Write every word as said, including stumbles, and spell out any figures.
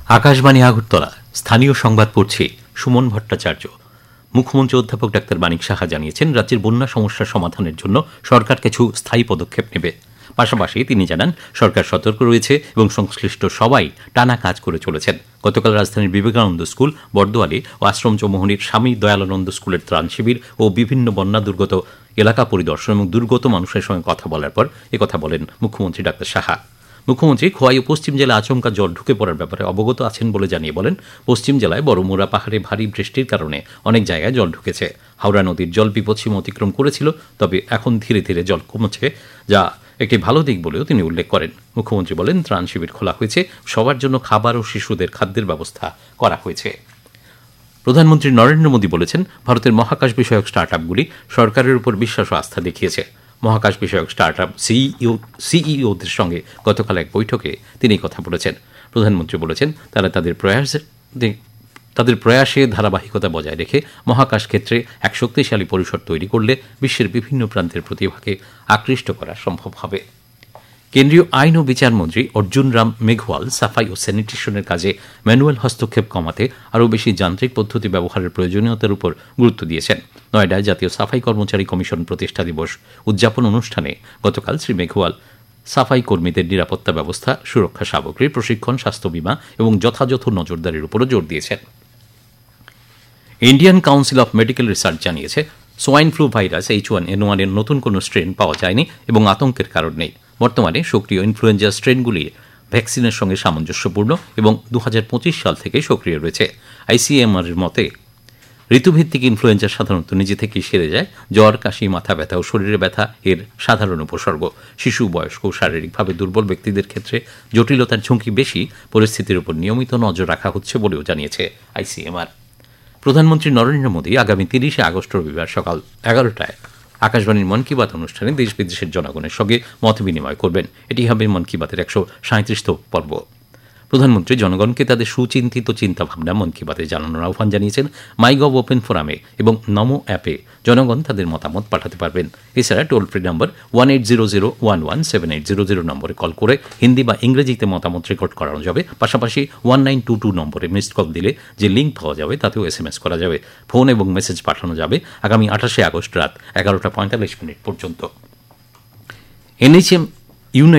আকাশবাণী আগরতলা স্থানীয় সংবাদ পড়ছি সুমন ভট্টাচার্য। মুখ্যমন্ত্রী অধ্যাপক ডাক্তার মানিক সাহা জানিয়েছেন, রাজ্যের বন্যা সমস্যা সমাধানের জন্য সরকার কিছু স্থায়ী পদক্ষেপ নেবে। পাশাপাশি তিনি জানান, সরকার সতর্ক রয়েছে এবং সংশ্লিষ্ট সবাই টানা কাজ করে চলেছেন। গতকাল রাজধানীর বিবেকানন্দ স্কুল, বর্দোয়ালি ও আশ্রম চৌমুহনীর স্বামী দয়ালানন্দ স্কুলের ত্রাণ শিবির ও বিভিন্ন বন্যা দুর্গত এলাকা পরিদর্শন এবং দুর্গত মানুষের সঙ্গে কথা বলার পর একথা বলেন মুখ্যমন্ত্রী ডাক্তার সাহা। মুখ্যমন্ত্রী খোয়াই ও পশ্চিম জেলায় আচমকা জল ঢুকে পড়ার ব্যাপারে অবগত আছেন বলে জানিয়ে বলেন, পশ্চিম জেলায় বড়মুড়া পাহাড়ে ভারী বৃষ্টির কারণে অনেক জায়গায় জল ঢুকেছে। হাওড়া নদীর জল বিপদসীমা অতিক্রম করেছিল, তবে এখন ধীরে ধীরে জল কমছে, যা একটি ভালো দিক বলেও তিনি উল্লেখ করেন। মুখ্যমন্ত্রী বলেন, ত্রাণ শিবির খোলা হয়েছে, সবার জন্য খাবার ও শিশুদের খাদ্যের ব্যবস্থা করা হয়েছে। প্রধানমন্ত্রী নরেন্দ্র মোদী বলেছেন, ভারতের মহাকাশ বিষয়ক স্টার্ট আপগুলি সরকারের উপর বিশ্বাস ও আস্থা দেখিয়েছে। মহাকাশ বিষয়ক স্টার্ট আপ সিইও সিইওদের সঙ্গে গতকাল এক বৈঠকে তিনি কথা বলেছেন। প্রধানমন্ত্রী বলেছেন, তারা তাদের প্রয়াস তাদের প্রয়াসে ধারাবাহিকতা বজায় রেখে মহাকাশ ক্ষেত্রে এক শক্তিশালী পরিসর তৈরি করলে বিশ্বের বিভিন্ন প্রান্তের প্রতিভাকে আকৃষ্ট করা সম্ভব হবে। কেন্দ্রীয় আইন ও বিচারমন্ত্রী অর্জুন রাম মেঘওয়াল সাফাই ও স্যানিটেশনের কাজে ম্যানুয়াল হস্তক্ষেপ কমাতে আরও বেশি যান্ত্রিক পদ্ধতি ব্যবহারের প্রয়োজনীয়তার উপর গুরুত্ব দিয়েছেন। নয়ডায় জাতীয় সাফাই কর্মচারী কমিশন প্রতিষ্ঠা দিবস উদযাপন অনুষ্ঠানে গতকাল শ্রী মেঘওয়াল সাফাই কর্মীদের নিরাপত্তা ব্যবস্থা, সুরক্ষা সামগ্রী, প্রশিক্ষণ, স্বাস্থ্য বীমা এবং যথাযথ নজরদারির উপরও জোর দিয়েছেন। Indian council of medical research জানিয়েছে, swine flu virus H one N one এর নতুন কোনো স্ট্রেন পাওয়া যায়নি এবং আতঙ্কের কারণ নেই। বর্তমানে সক্রিয় ইনফ্লুয়েঞ্জা স্ট্রেনগুলি ভ্যাকসিনের সঙ্গে সামঞ্জস্যপূর্ণ এবং দু হাজার পঁচিশ সাল থেকে সক্রিয় রয়েছে। আইসিএমআর এর মতে, ঋতুভিত্তিক ইনফ্লুয়েঞ্জা সাধারণত নিজে থেকেই সেরে যায়। জ্বর, কাশি, মাথা ব্যথা ও শরীরে ব্যথা এর সাধারণ উপসর্গ। শিশু, বয়স্ক ও শারীরিকভাবে দুর্বল ব্যক্তিদের ক্ষেত্রে জটিলতার ঝুঁকি বেশি। পরিস্থিতির উপর নিয়মিত নজর রাখা হচ্ছে বলেও জানিয়েছে আইসিএমআর। প্রধানমন্ত্রী নরেন্দ্র মোদী আগামী তিরিশে আগস্ট রবিবার সকাল এগারোটায় আকাশবাণীর মন কি বাত অনুষ্ঠানে দেশ বিদেশের জনগণের সঙ্গে মত বিনিময় করবেন। এটি হবে মন কি বাতের একশো সাঁত্রিশতম পর্ব। প্রধানমন্ত্রী জনগণকে তাদের সুচিন্তিত চিন্তাভাবনা মন কি বাতে জানানোর আহ্বান জানিয়েছেন। মাইগভ ওপেন ফোরামে এবং নমো অ্যাপে জনগণ তাদের মতামত পাঠাতে পারবেন। এছাড়া toll free number one eight zero zero one one seven eight zero zero নম্বরে কল করে হিন্দি বা ইংরেজিতে মতামত রেকর্ড করানো যাবে। পাশাপাশি ওয়ান নাইন টু টু নম্বরে মিসড কল দিলে যে লিঙ্ক পাওয়া যাবে তাতেও এস এম এস করা যাবে। ফোন এবং মেসেজ পাঠানো যাবে আগামী আঠাশে আগস্ট রাত এগারোটা পঁয়তাল্লিশ মিনিট পর্যন্ত। এনএইচএম